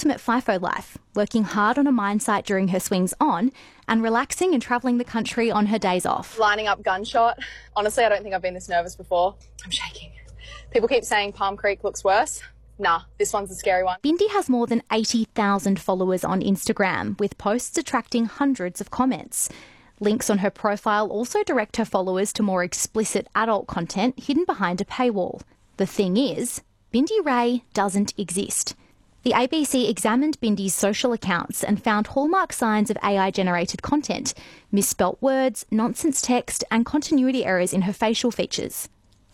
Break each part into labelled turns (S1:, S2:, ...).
S1: At FIFO life, working hard on a mine site during her swings on and relaxing and travelling the country on her days off.
S2: Lining up gunshot. Honestly, I don't think I've been this nervous before. I'm shaking. People keep saying Palm Creek looks worse. Nah, this one's a scary one.
S1: Bindi has more than 80,000 followers on Instagram, with posts attracting hundreds of comments. Links on her profile also direct her followers to more explicit adult content hidden behind a paywall. The thing is, Bindi Ray doesn't exist. The ABC examined Bindi's social accounts and found hallmark signs of AI-generated content, misspelt words, nonsense text and continuity errors in her facial features.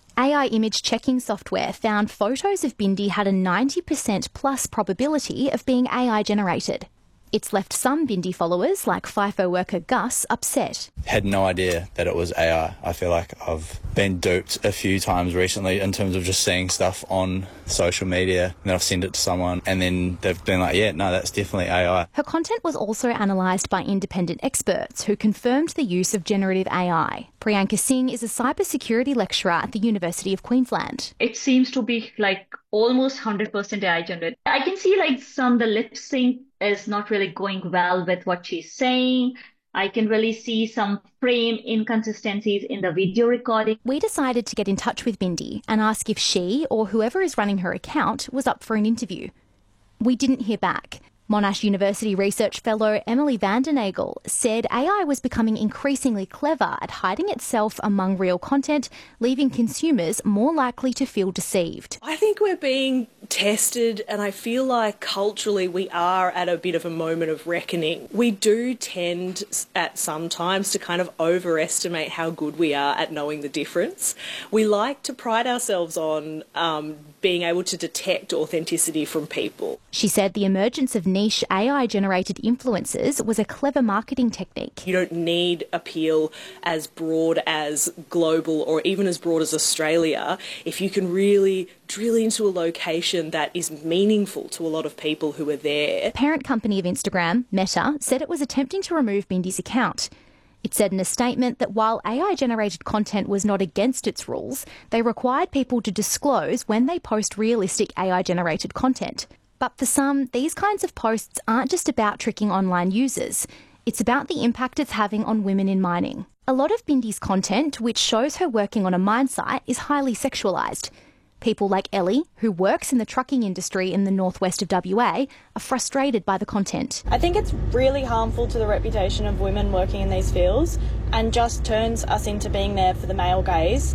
S1: AI image checking software found photos of Bindi had a 90% plus probability of being AI-generated. It's left some Bindi followers, like FIFO worker Gus, upset.
S3: Had no idea that it was AI. I feel like I've been duped a few times recently in terms of just seeing stuff on social media and then I've sent it to someone and then they've been like, yeah, no, that's definitely AI.
S1: Her content was also analysed by independent experts who confirmed the use of generative AI. Priyanka Singh is a cybersecurity lecturer at the University of Queensland.
S4: It seems to be like almost 100% AI generated. I can see like the lip sync is not really going well with what she's saying. I can really see some frame inconsistencies in the video recording.
S1: We decided to get in touch with Bindi and ask if she or whoever is running her account was up for an interview. We didn't hear back. Monash University research fellow Emily van den Nagel said AI was becoming increasingly clever at hiding itself among real content, leaving consumers more likely to feel deceived.
S5: I think we're being tested, and I feel like culturally we are at a bit of a moment of reckoning. We do tend at some times to kind of overestimate how good we are at knowing the difference. We like to pride ourselves on being able to detect authenticity from people.
S1: She said the emergence of niche AI-generated influencers was a clever marketing technique.
S5: You don't need appeal as broad as global or even as broad as Australia if you can really drill into a location that is meaningful to a lot of people who are there.
S1: Parent company of Instagram, Meta, said it was attempting to remove Bindi's account. It said in a statement that while AI-generated content was not against its rules, they required people to disclose when they post realistic AI-generated content. But for some, these kinds of posts aren't just about tricking online users. It's about the impact it's having on women in mining. A lot of Bindi's content, which shows her working on a mine site, is highly sexualised. People like Ellie, who works in the trucking industry in the northwest of WA, are frustrated by the content.
S6: I think it's really harmful to the reputation of women working in these fields and just turns us into being there for the male gaze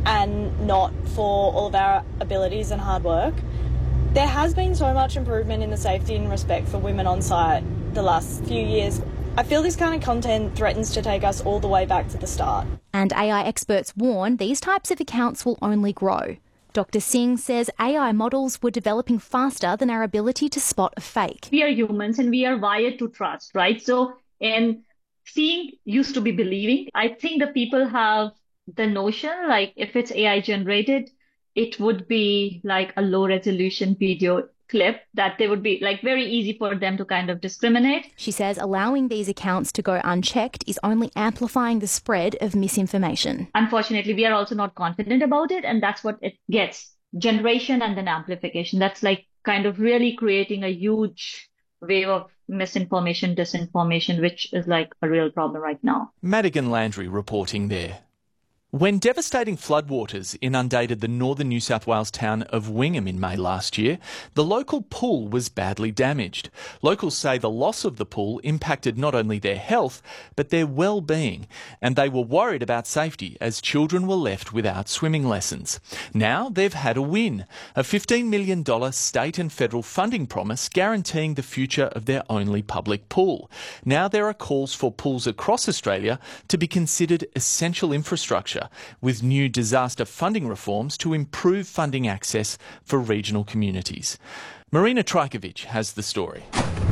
S6: and not for all of our abilities and hard work. There has been so much improvement in the safety and respect for women on site the last few years. I feel this kind of content threatens to take us all the way back to the start.
S1: And AI experts warn these types of accounts will only grow. Dr. Singh says AI models were developing faster than our ability to spot a fake.
S4: We are humans and we are wired to trust, right? So, and seeing used to be believing. I think the people have the notion, like if it's AI generated, it would be like a low resolution video clip that they would be like very easy for them to kind of discriminate.
S1: She says allowing these accounts to go unchecked is only amplifying the spread of misinformation.
S4: Unfortunately, we are also not confident about it, and that's what it gets. Generation and then amplification. That's like kind of really creating a huge wave of misinformation, disinformation, which is like a real problem right now.
S7: Madigan Landry reporting there. When devastating floodwaters inundated the northern New South Wales town of Wingham in May last year, the local pool was badly damaged. Locals say the loss of the pool impacted not only their health, but their well-being, and they were worried about safety as children were left without swimming lessons. Now they've had a win, a $15 million state and federal funding promise guaranteeing the future of their only public pool. Now there are calls for pools across Australia to be considered essential infrastructure, with new disaster funding reforms to improve funding access for regional communities. Marina Trajkovic has the story.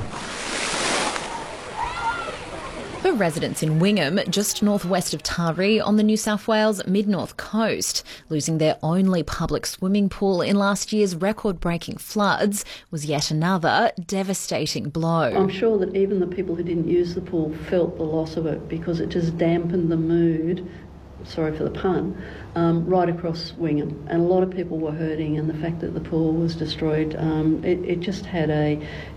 S8: For residents in Wingham, just northwest of Taree on the New South Wales mid-north coast, losing their only public swimming pool in last year's record-breaking floods was yet another devastating blow.
S9: I'm sure that even the people who didn't use the pool felt the loss of it because it just dampened the mood, sorry for the pun, right across Wingham. And a lot of people were hurting, and the fact that the pool was destroyed, it just had a